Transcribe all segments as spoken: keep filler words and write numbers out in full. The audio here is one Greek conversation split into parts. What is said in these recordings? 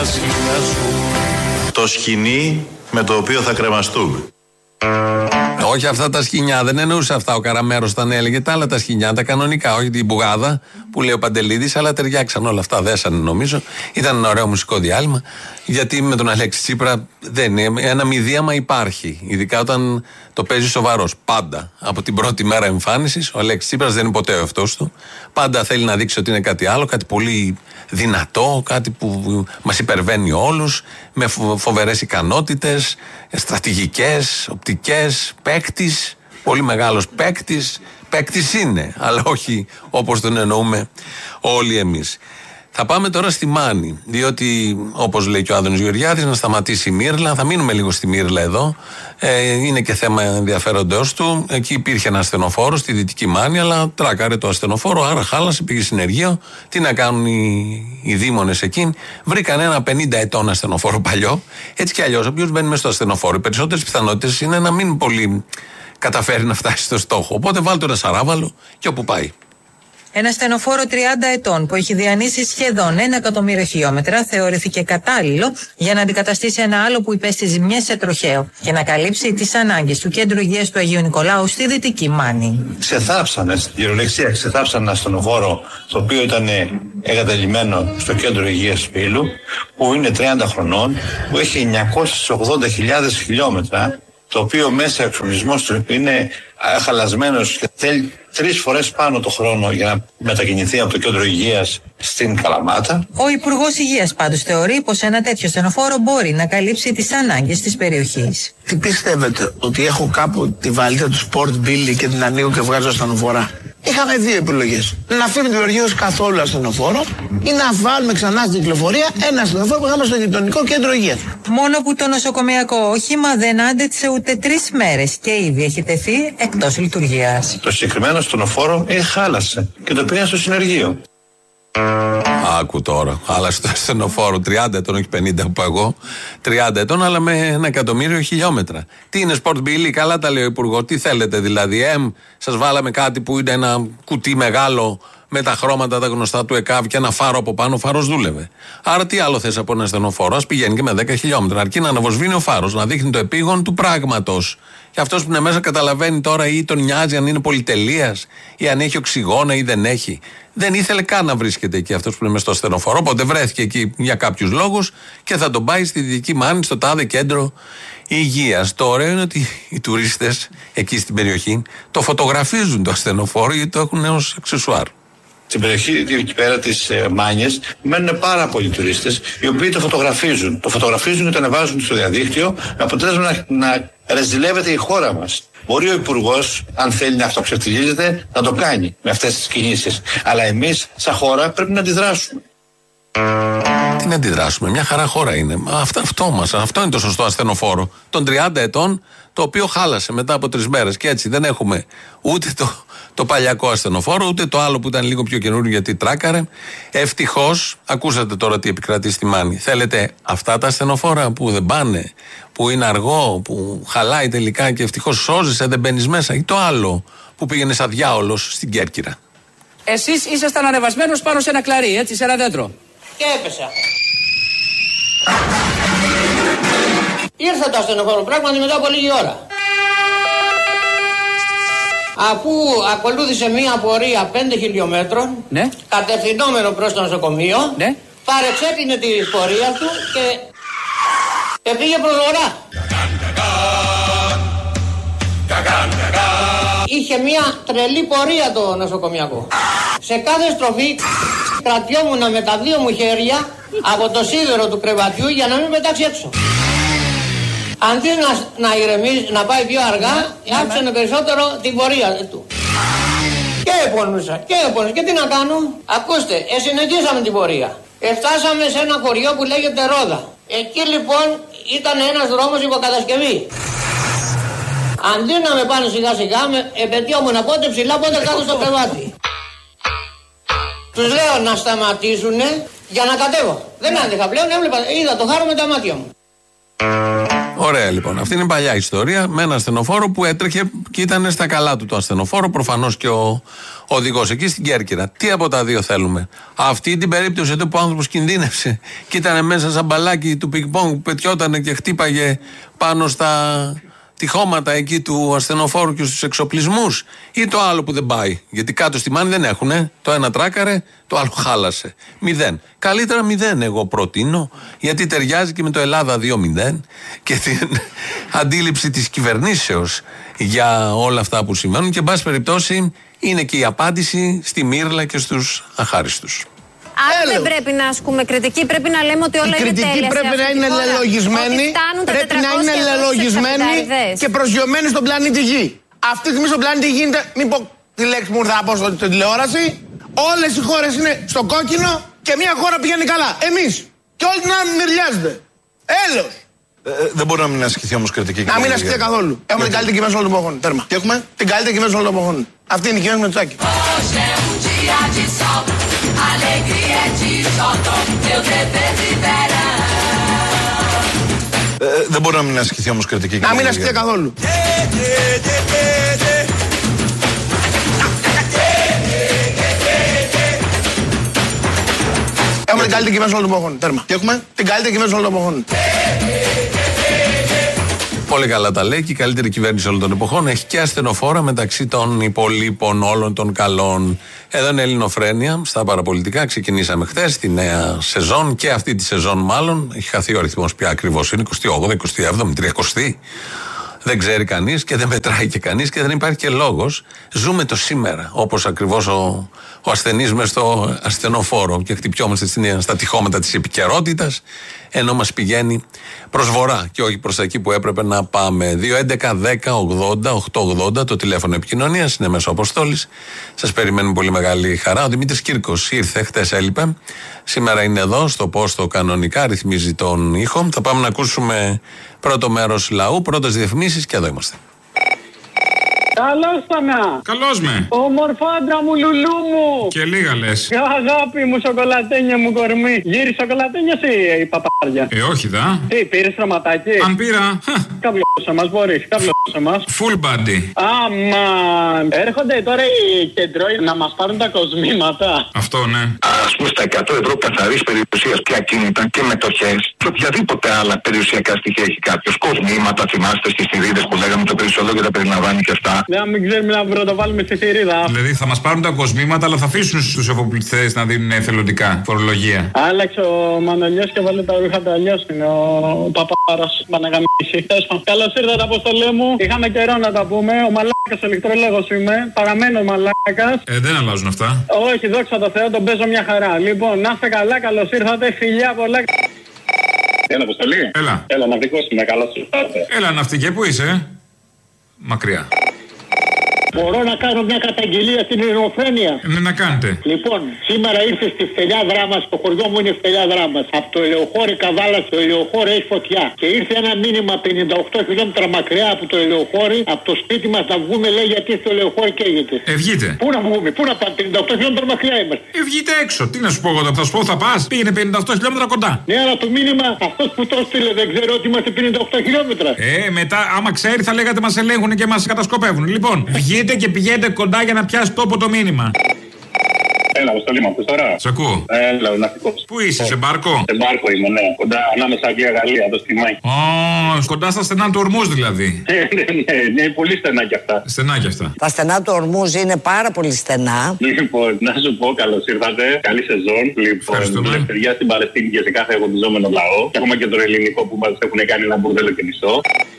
Το σκοινί με το οποίο θα κρεμαστούμε. Όχι αυτά τα σκοινιά, δεν εννοούσε αυτά ο Καραμέρος όταν έλεγε τα άλλα τα σκοινιά, τα κανονικά, όχι την μπουγάδα που λέει ο Παντελίδης, αλλά ταιριάξαν όλα αυτά, δέσανε νομίζω. Ήταν ένα ωραίο μουσικό διάλειμμα, γιατί με τον Αλέξη Τσίπρα δεν είναι, ένα μηδίαμα υπάρχει, ειδικά όταν το παίζει σοβαρός. Πάντα, από την πρώτη μέρα εμφάνισης, ο Αλέξης Τσίπρας δεν είναι ποτέ ο εαυτός του. Πάντα θέλει να δείξει ότι είναι κάτι άλλο, κάτι πολύ δυνατό, κάτι που μας υπερβαίνει όλους, με φοβερές ικανότητες, στρατηγικές, οπτικές, παίκτης, πολύ μεγάλος παίκτης. Παίκτης είναι, αλλά όχι όπως τον εννοούμε όλοι εμείς. Θα πάμε τώρα στη Μάνη, διότι όπως λέει και ο Άδωνης Γεωργιάδης, να σταματήσει η Μύρλα. Θα μείνουμε λίγο στη Μύρλα εδώ. Ε, είναι και θέμα ενδιαφέροντος του. Εκεί υπήρχε ένα ασθενοφόρο στη Δυτική Μάνη, αλλά τράκαρε το ασθενοφόρο, άρα χάλασε, πήγε συνεργείο. Τι να κάνουν οι, οι δήμονες εκεί? Βρήκαν ένα πενήντα ετών ασθενοφόρο παλιό. Έτσι κι αλλιώς, ο οποίος μπαίνει μέσα στο ασθενοφόρο, οι περισσότερες πιθανότητες είναι να μην πολύ καταφέρει να φτάσει στο στόχο. Οπότε βάλτε ένα σαράβαλο και όπου πάει. Ένα στενοφόρο τριάντα ετών που έχει διανύσει σχεδόν ένα εκατομμύριο χιλιόμετρα θεωρήθηκε κατάλληλο για να αντικαταστήσει ένα άλλο που υπέστη ζημιές σε τροχαίο και να καλύψει τις ανάγκες του Κέντρου Υγείας του Αγίου Νικολάου στη Δυτική Μάνη. Ξεθάψανε, στην κυριολεξία, ξεθάψανε ένα στενοφόρο το οποίο ήταν εγκαταλειμμένο στο Κέντρο Υγείας Πύλου, που είναι τριάντα χρονών, που έχει εννιακόσιες ογδόντα χιλιάδες χιλιόμετρα, το οποίο μέσα ο εξοπλισμός του είναι χαλασμένος και θέλει τρεις φορές πάνω το χρόνο για να μετακινηθεί από το Κέντρο Υγείας στην Καλαμάτα. Ο Υπουργός Υγείας πάντως θεωρεί πως ένα τέτοιο στενοφόρο μπορεί να καλύψει τις ανάγκες της περιοχής. Τι πιστεύετε, ότι έχω κάπου τη βαλίτσα του Sport Billy και την ανοίγω και βγάζω ασθενοφορά? Είχαμε δύο επιλογές. Να φύγουμε την περιοχή ως καθόλου ασθενοφόρο ή να βάλουμε ξανά στην κυκλοφορία ένα ασθενοφόρο που είχαμε στο γειτονικό Κέντρο Υγείας. Μόνο που το νοσοκομειακό όχημα δεν άντεξε ούτε τρεις μέρες και ήδη έχει τεθεί εκτός λειτουργίας. Το συγκεκριμένο στενοφόρο ε, χάλασε και το πήγαν στο συνεργείο. Άκου τώρα, αλλά στο ασθενοφόρο τριάντα ετών, όχι πενήντα που εγώ, τριάντα ετών, αλλά με ένα εκατομμύριο χιλιόμετρα. Τι είναι Sport Billy, καλά τα λέει ο Υπουργός. Τι θέλετε δηλαδή, εμ, σας βάλαμε κάτι που είναι ένα κουτί μεγάλο με τα χρώματα τα γνωστά του ΕΚΑΒ και ένα φάρο από πάνω, ο φάρος δούλευε. Άρα τι άλλο θες από ένα ασθενοφόρο? Ας πηγαίνει και με δέκα χιλιόμετρα, αρκεί να αναβοσβήνει ο φάρος, να δείχνει το επίγον του πράγματος. Και αυτός που είναι μέσα καταλαβαίνει τώρα ή τον νοιάζει αν είναι πολυτελείας ή αν έχει οξυγόνα ή δεν έχει. Δεν ήθελε καν να βρίσκεται εκεί αυτός που είναι μέσα στο ασθενοφόρο, οπότε βρέθηκε εκεί για κάποιους λόγους και θα τον πάει στη Δυτική Μάνη, στο τάδε Κέντρο Υγείας. Το ωραίο είναι ότι οι τουρίστες εκεί στην περιοχή το φωτογραφίζουν το ασθενοφόρο γιατί το έχουν ως αξεσουάρ. Στην περιοχή εκεί πέρα της ε, Μάνιας μένουν πάρα πολλοί τουρίστες οι οποίοι το φωτογραφίζουν. Το φωτογραφίζουν και το ανεβάζουν στο διαδίκτυο με αποτέλεσμα να, να ρεζιλεύεται η χώρα μας. Μπορεί ο Υπουργός, αν θέλει να αυτοξευτιλίζεται, να το κάνει με αυτές τις κινήσεις. Αλλά εμείς, σαν χώρα, πρέπει να αντιδράσουμε. Τι να αντιδράσουμε, μια χαρά χώρα είναι. Αυτό, αυτό μας, αυτό είναι το σωστό ασθενοφόρο των τριάντα ετών, το οποίο χάλασε μετά από τρεις μέρες. Και έτσι δεν έχουμε ούτε το, το παλιακό ασθενοφόρο, ούτε το άλλο που ήταν λίγο πιο καινούριο γιατί τράκαρε. Ευτυχώς, ακούσατε τώρα τι επικρατεί στη Μάνη. Θέλετε αυτά τα ασθενοφόρα που δεν πάνε, που είναι αργό, που χαλάει τελικά και ευτυχώς σώζεσαι, δεν μπαίνεις μέσα, ή το άλλο που πήγαινε σαν διάολος στην Κέρκυρα? Εσείς ήσασταν ανεβασμένος πάνω σε ένα κλαρί, έτσι, σε ένα δέντρο. Και έπεσα. Ήρθε το ασθενοφόρο πράγματι μετά από λίγη ώρα. Αφού ακολούθησε μία πορεία πέντε χιλιόμετρων, ναι, κατευθυνόμενο προς το νοσοκομείο, ναι, παρεξέκλεινε τη πορεία του και, και πήγε προς βορρά. Είχε μία τρελή πορεία το νοσοκομιακό. Σε κάθε στροφή κρατιόμουν με τα δύο μου χέρια από το σίδερο του κρεβατιού για να μην πετάξει έξω. Αντί να, να ηρεμήσει, να πάει πιο αργά, άφησανε περισσότερο την πορεία του. Και επώνυσα, και επώνυσα. Και τι να κάνω? Ακούστε, ε, συνεχίσαμε την πορεία. Εφτάσαμε σε ένα χωριό που λέγεται Ρόδα. Εκεί λοιπόν ήταν ένας δρόμος υποκατασκευή. Αντί να με πάνε σιγά σιγά, με επαιτειόμουν πότε ψηλά, πότε κάτω στο κρεβάτι. Τους λέω να σταματήσουνε για να κατέβω. Δεν άντεχα πλέον, έβλεπα, είδα το χάρο με τα μάτια μου. Ωραία λοιπόν. Αυτή είναι η παλιά ιστορία με ένα ασθενοφόρο που έτρεχε και ήταν στα καλά του το ασθενοφόρο. Προφανώς και ο οδηγός εκεί στην Κέρκυρα. Τι από τα δύο θέλουμε? Αυτή την περίπτωση εδώ που ο άνθρωπος κινδύνευσε και ήταν μέσα σαν μπαλάκι του πινκ-πονγκ που πετιότανε και χτύπαγε πάνω στα τυχώματα εκεί του ασθενοφόρου και στους εξοπλισμούς, ή το άλλο που δεν πάει? Γιατί κάτω στη μάνη δεν έχουνε. Το ένα τράκαρε, το άλλο χάλασε. Μηδέν. Καλύτερα μηδέν, εγώ προτείνω, γιατί ταιριάζει και με το Ελλάδα δύο μηδέν και την αντίληψη της κυβερνήσεως για όλα αυτά που συμβαίνουν. Και εν πάση περιπτώσει είναι και η απάντηση στη μύρλα και στους αχάριστους. Αν δεν πρέπει να ασκούμε κριτική, πρέπει να λέμε ότι όλα είναι τέλεια. Η κριτική πρέπει να είναι λελογισμένη, πρέπει να είναι λελογισμένη και προσγειωμένη στον πλανήτη Γη. Αυτή τη στιγμή στον πλανήτη Γη γίνεται, μην πω τη λέξη που ήρθα να πω στην τηλεόραση, όλες οι χώρες είναι στο κόκκινο και μια χώρα πηγαίνει καλά. Εμείς. Και όλοι την άλλη μυριάζεται. Έλεος. Ε, δεν μπορεί να μην ασκηθεί όμως κριτική. Να μην ασκηθεί καθόλου. Έχουμε την καλύτερη κυβέρνηση όλων των εποχών. Τέρμα. Τι έχουμε? Την καλύτερη κυβέρνηση όλων των εποχών. Αυτή είναι η κυβέρνηση με το Τσάκη. Ε, δεν μπορεί να μην ασκηθεί όμως κριτική. Να μην ασκηθεί καθόλου. Έχουμε την καλύτερη κυβέρνηση όλων των εποχών. Τέρμα. Τι έχουμε? Την καλύτερη κυβέρνηση όλων των εποχών. Πολύ καλά τα λέει και η καλύτερη κυβέρνηση όλων των εποχών. Έχει και ασθενοφόρα μεταξύ των υπολείπων όλων των καλών. Εδώ είναι Ελληνοφρένεια στα παραπολιτικά. Ξεκινήσαμε χθες τη νέα σεζόν και αυτή τη σεζόν μάλλον. Έχει χαθεί ο αριθμός πια ακριβώς. Είναι εικοστή όγδοη, εικοστή έβδομη, τριακοστή. Δεν ξέρει κανείς και δεν μετράει και κανείς και δεν υπάρχει και λόγος. Ζούμε το σήμερα, όπως ακριβώς ο, ο ασθενής μες στο ασθενοφόρο και χτυπιόμαστε στα τυχώματα της επικαιρότητας, ενώ μας πηγαίνει προς βορρά και όχι προς τα εκεί που έπρεπε να πάμε. δύο έντεκα δέκα ογδόντα οκτακόσια ογδόντα το τηλέφωνο επικοινωνίας, είναι μέσω αποστόλης. Σας περιμένουμε πολύ μεγάλη χαρά. Ο Δημήτρης Κύρκος ήρθε, χτες έλειπε. Σήμερα είναι εδώ στο πόστο κανονικά, ρυθμίζει τον ήχο. Θα πάμε να ακούσουμε πρώτο μέρος λαού, πρώτες διαφημίσεις και εδώ είμαστε. Καλώς Πανά. Καλώς με. Ομορφάντρα μου, λουλού μου. Και λίγα λες. Αγάπη μου, σοκολατένια μου κορμί. Γύρι σοκολατένια ή η παπάρια? Ε, όχι δα. Τι, πήρες τροματάκι? Αν πήρα. Καβλώσε μας, μπορείς, καβλώσε μας. Full body. Αμαν. Έρχονται τώρα οι κεντρώοι να μας πάρουν τα κοσμήματα. Αυτό ναι. Ας πούμε στα εκατό ευρώ καθαρής περιουσίας και ακίνητα και μετοχές και οποιαδήποτε άλλα περιουσιακά στοιχεία έχει κάποιος. Κοσμήματα, θυμάστε στις θηρίδες που λέγαμε το περιουσιολόγιο τα περιλαμβάνει και αυτά. Ναι, μην ξέρουμε να πρωτοβάλουμε στη θηρίδα. Δηλαδή θα μας πάρουν τα κοσμήματα, αλλά θα αφήσουν στους εφοπλιστές να δίνουν εθελοντικά φορολογία. Άλλαξε ο Μανολιός και βάλε τα ρούχα του, αλλιώς είναι ο παπάρας. Παναγαμίση. Καλώς ήρθατε, αποστολέ μου. Είχαμε καιρό να τα πούμε. Ο μαλάκας ο ηλεκτρολόγος είμαι. Παραμένω μαλάκας. Ε, δεν αλλάζουν αυτά. Όχι, δόξα τω Θεώ, τον παίζω μια χαρά. Λοιπόν, να είστε καλά, καλώς ήρθατε. Φιλιά πολλά. Έλα, αποστολή. Έλα. Έλα, ναυτικός είμαι, καλώς ήρθατε. Έλα, ναυτικέ, πού είσαι? Μακριά. Μπορώ να κάνω μια καταγγελία στην Ελληνοφρένεια? Ναι, να κάνετε. Λοιπόν, σήμερα ήρθε στη Στελιά Δράμας, το χωριό μου είναι Στελιά Δράμας. Από το Ελαιοχώρι Καβάλα στο Ελαιοχώρι έχει φωτιά. Και ήρθε ένα μήνυμα πενήντα οκτώ χιλιόμετρα μακριά από το Ελαιοχώρι, από το σπίτι μας να βγούμε, λέει, γιατί στο Ελαιοχώρι καίγεται. Ε, βγείτε. Πού να βγούμε, πού να πάμε, πενήντα οκτώ χιλιόμετρα μακριά είμαστε. Ε, βγείτε έξω. Τι να σου πω εγώ, θα σου πω θα πας. Πήγαινε πενήντα οκτώ χιλιόμετρα κοντά. Ναι, αλλά το μήνυμα αυτός που το στείλε δεν ξέρω ότι είμαστε πενήντα οκτώ χιλιόμετρα. Ε, μετά, άμα ξέρει, θα λέγατε μας ελέγχουν και μας κατασκοπεύουν. Λοιπόν, βγείτε και πηγαίνετε κοντά για να πιάσει τόπο το μήνυμα. Έλα, αποστολή μου, ακούς τώρα? Σ' ακούω. Έλα, ο ναυτικός. Πού είσαι, σε μπάρκο? Σε μπάρκο είμαι, ναι. Κοντά ανάμεσα Αγγλία-Γαλλία, το στιμάκι. Ω, κοντά στα στενά του Ορμούζ δηλαδή. Ναι, ναι, ναι, είναι πολύ στενά κι αυτά. Στενά κι αυτά. Τα στενά του Ορμούζ είναι πάρα πολύ στενά. Λοιπόν, να σου πω, καλώς ήρθατε. Καλή σεζόν. Λοιπόν, ελευθερία στην Παλαιστίνη και σε κάθε αγωνιζόμενο λαό. Και ακόμα και το ελληνικό που μας έχουν κάνει ένα μπουρδέλο και μισό.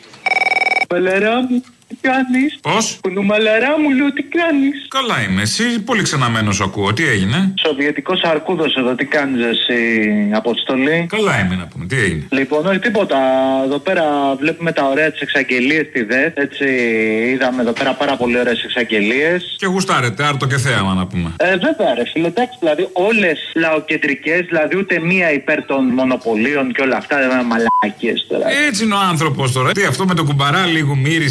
Παλαρά μου, τι κάνεις? Πώς? Κουνούμαλαρά μου, λέω, τι κάνεις? Καλά είμαι, εσύ πολύ ξαναμένος ακούω, τι έγινε? Σοβιετικός αρκούδος εδώ, τι κάνεις εσύ, αποστολή? Καλά είμαι να πούμε, τι έγινε? Λοιπόν, όχι τίποτα, εδώ πέρα βλέπουμε τα ωραία τις εξαγγελίες στη ΔΕΘ, έτσι είδαμε εδώ πέρα πάρα πολύ ωραίες εξαγγελίες. Και γουστάρετε, άρτο και θέαμα να πούμε. Ε, βέβαια ρε φίλε, εντάξει, δηλαδή όλες λαοκεντρικές, δηλαδή ούτε μία υπέρ των μονοπωλίων και όλα αυτά, δεν είναι μαλακίες τώρα. Έτσι είναι ο άνθρωπος τώρα. Τι αυτό με το κουμπαρά λίγο μύρισε, τα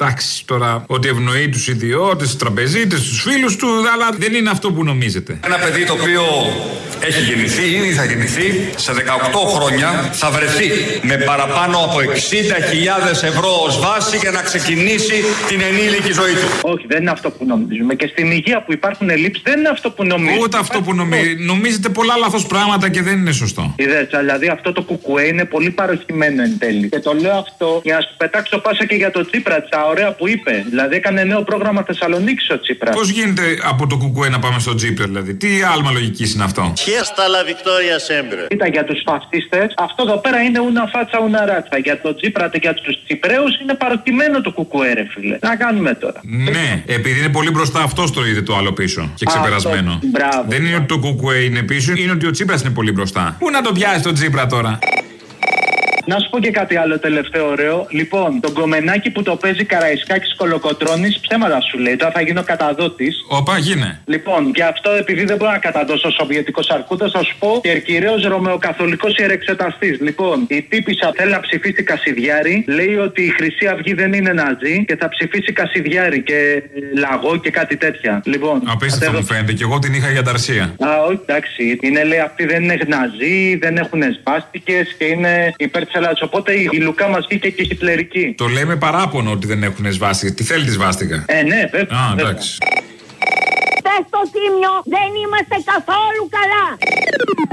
Εντάξει, τώρα ότι ευνοεί τους ιδιώτες, τους τραπεζίτες, τους φίλους του, αλλά δεν είναι αυτό που νομίζετε. Ένα παιδί το οποίο έχει γεννηθεί ή θα γεννηθεί σε δεκαοκτώ χρόνια θα βρεθεί με παραπάνω από εξήντα χιλιάδες ευρώ ως βάση για να ξεκινήσει την ενήλικη ζωή του. Όχι, δεν είναι αυτό που νομίζουμε. Και στην υγεία που υπάρχουν ελλείψεις δεν είναι αυτό που νομίζουμε. Ούτε αυτό που νομίζετε. Νομίζετε πολλά λάθος πράγματα και δεν είναι σωστό. Είδες, δηλαδή αυτό το κουκουέ είναι πολύ παροχημένο εν τέλει. Και το λέω αυτό για να σου πετάξω πάσα και για το Τσίπρα, τα ωραία που είπε. Δηλαδή έκανε νέο πρόγραμμα Θεσσαλονίκη ο Τσίπρα. Πώς γίνεται από το κουκουέ να πάμε στο Τσίπρα, δηλαδή? Τι άλμα λογικής είναι αυτό? Χέστα la Victoria sempre. Κοίτα, για τους φασίστες, αυτό εδώ πέρα είναι ούνα φάτσα ούνα ράτσα. Για το Τσίπρα και για τους Τσιπραίους είναι παροτιμένο το κουκουέ, ρε φίλε. Να κάνουμε τώρα. Ναι, επειδή είναι πολύ μπροστά, αυτό το είδε το άλλο πίσω και ξεπερασμένο. Αυτό, μπράβο. Δεν είναι ότι το κουκουέ είναι πίσω, είναι ότι ο Τσίπρας είναι πολύ μπροστά. Πού να το πιάσει το Τσίπρα τώρα? Να σου πω και κάτι άλλο τελευταίο ωραίο. Λοιπόν, τον κομμενάκι που το παίζει Καραϊσκάκης Κολοκοτρώνης, ψέματα σου λέει. Τώρα θα γίνω καταδότης. Όπα, γίνε. Λοιπόν, και αυτό επειδή δεν μπορώ να καταδώσω σοβιετικός αρκούδας, θα σου πω Ιερκυραίος Ρωμαιοκαθολικός ιερεξεταστής. Λοιπόν, η τύπισσα θέλει να ψηφίσει Κασιδιάρη, λέει ότι η Χρυσή Αυγή δεν είναι ναζί και θα ψηφίσει Κασιδιάρη και λαγό και κάτι τέτοια. Λοιπόν, απίστευτο μου φαίνεται, και εγώ την είχα για ταρσία. Α, όχι, εντάξει. Είναι λέει αυτοί δεν είναι ναζί, δεν έχουν σβάστηκες και είναι υπέρ της Ελλάδας. Οπότε η Λουκά μας βγήκε και χιτλερική. Το λέμε παράπονο ότι δεν έχουν σβάστηκα. Τι θέλει τη σβάστηκα? Ε, ναι, βέβαια. Α, εντάξει. Στο Τίμιο δεν είμαστε καθόλου καλά.